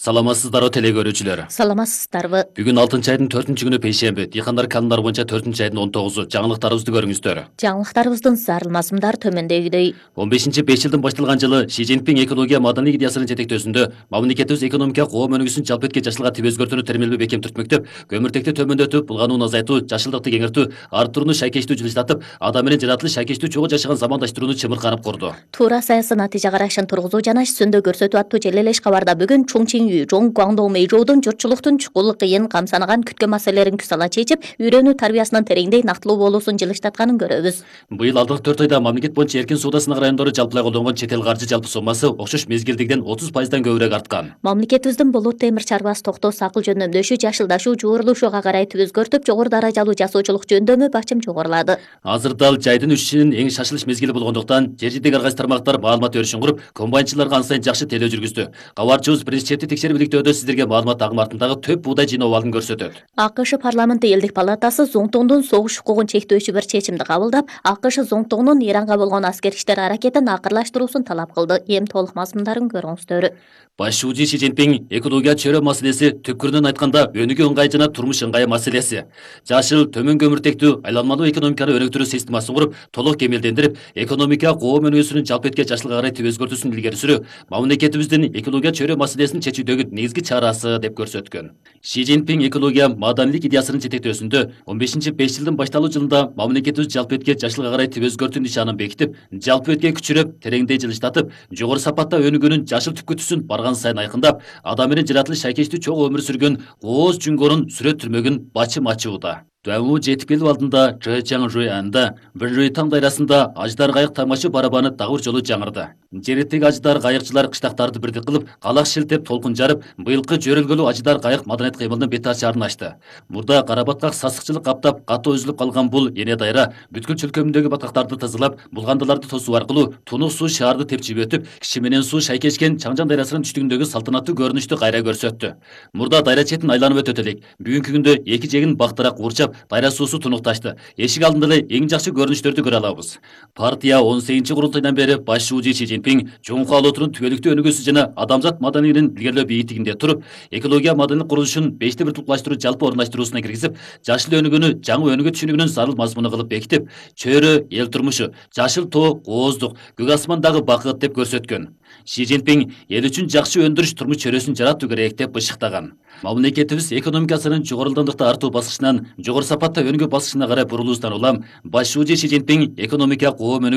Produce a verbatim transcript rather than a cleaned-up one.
Саламатсыздарбы теле көрүүчүлөр. Саламатсыздарбы. Бүгүн алтынчы айдын төртүнчү күнү пейшемби. Дыйкандар канундары боюнча төртүнчү айдын он тогузу. Жаңылыктарыбызды көрүңүздөр. Жаңылыктарыбыздын зарыл мазмундар төмөндөгүдөй. он бешинчи беш жылдын башталган жылы Ши Цзиньпин экология маданий идеясынын жетектөөсүндө мамлекетибиз экономика коом өнүгүүсүн жалпы этке жашылга тип өзгөртүүнү термелби бекем түртмөктөп, көмүртекти төмөндөтүп, булганууну азайтуу, жашылдыкты кеңиртүү, арттырууну шайкештүү жылыштатып, адам менен жаратылыш шайкештүү чогуу жашаган замандаштырууну чымырканып курду. Туура саясий натыйжа карашын тургузуу жана сөндө көрсөтүү аттуу желелеш кабарда бүгүн Чуңчиңүү, Жоң Гуаңдоо Мэйжоудун журтчулуктун чукул кыйын камсанаган күткөн маселелерин күз ала чечип, үйрөнүү тарбиясынын тереңдей нактылуу болуусун жылыштатканын көрөбүз. Быйыл алдыңкы төрт айда мамлекет боюнча эркин соода сынак райондору жалпылай колдонгон чет эл каржы жалпы соммасы окшош мезгилдегиден отуз пайыздан көбүрөөк арткан. Мамлекетибиздин Болот темир чарбасы токтоо акыл жөндөмдөшү жашылдашуу жуурулушууга карай тип өзгөртүп, жогору даражалуу жасоочулук жөндөмү бачым жогорулады. Азыр дал жайдын өсүшүнүн эң шашылыш мезгили болгондуктан, жер жидек ар кайсы тармактар маалымат өрүшүн куруп, комбайнчыларга ан сайын жакшы телөө жүргүздү. Кабарчыбыз президенттик текшерип иликтөөдө сиздерге маалымат агым артындагы төп буудай жыйноо абалын көрсөтөт. АКШ парламенти элдик палатасы Зоңтоңдун согуш укугун чектөөчү бир чечимди кабылдап, АКШ Зоңтоңдун Иранга болгон аскер иштер аракетин акырлаштыруусун талап кылды. Эми толук мазмундарын көрүңүздөр. Баш шүүжү Ши Цзиньпин экология чөйрө маселеси түпкүрүнөн айтканда өнүгүү ыңгай жана турмуш ыңгайы маселеси. Жашыл, төмөн көмүртектүү, айланмалуу экономиканы өнүктүрүү системасын куруп, толук кемелдендирип, экономика коом өнүгүүсүнүн жалпы этке жашылга карай тип өзгөртүүсүн илгери сүрүү мамлекетибиздин экология чөйрө маселесин чечүүдөгү негизги чарасы деп көрсөткөн. Ши Цзиньпин экология маданийлик идеясынын жетектөөсүндө он бешинчи беш жылдын башталуу жылында мамлекетибиз жалпы этке жашылга карай тип өзгөртүү нишанын бекитип, жалпы этке күчүрөп, тереңдей жылыштатып, жогору сапатта өнүгүүнүн жашыл түпкүтүсүн барган сайын айкындап, адам менен жаратылыш шайкештүү чогуу өмүр сүргөн кооз жүңгөрүн сүрөттүрмөгүн бачым ачууда. Дуаңу жетип келип алдында Чжэчжан Жуйанда Биржуй таң дайрасында аждар кайык тамашы барабаны дагы бир жолу жаңырды. Жереттеги аждар кайыкчылар кыштактарды бирдик кылып, калак шилтеп толкун жарып, быйылкы жөрөлгөлүү аждар кайык маданият кыймылынын бет ачарын ачты. Мурда карабаткак сасыкчылык каптап, катуу өзүлүп калган бул эне дайра бүткүл чөлкөмүндөгү баткактарды тазалап, булгандыларды тосуу аркылуу тунук суу шаарды тепчип өтүп, кичи менен суу шайкешкен Чаңжан дайрасынын түштүгүндөгү салтанаттуу көрүнүштү кайра көрсөттү. Мурда дайра четин айланып өтөт элек. Бүгүнкү күндө эки жегин бактырак урчап, дайра суусу тунукташты. Эшик алдында эле эң жакшы көрүнүштөрдү көрө алабыз. Партия он сегизинчи курултайдан бери баш шүүжү Ши Цзиньпин чоң каалоотунун түбөлүктүү өнүгүүсү жана адамзат маданийлигин илгерилөө бийиктигинде туруп, экология маданий курулушун бешти бир туплаштыруу жалпы орундаштыруусуна киргизип, жашыл өнүгүүнү жаңы өнүгүү түшүнүгүнүн зарыл мазмуну кылып бекитип, чөйрө эл турмушу, жашыл тоо кооздук, көк асмандагы бакыт деп көрсөткөн. Ши Цзиньпин эл үчүн жакшы өндүрүш турмуш чөйрөсүн жаратуу керек деп бышыктаган. Мамлекетибиз экономикасынын жогору ылдамдыкта артуу баскычынан жогору сапатта өнүгүү баскычына карай бурулуусунан улам баш шүүжү Ши Цзиньпин экономика коом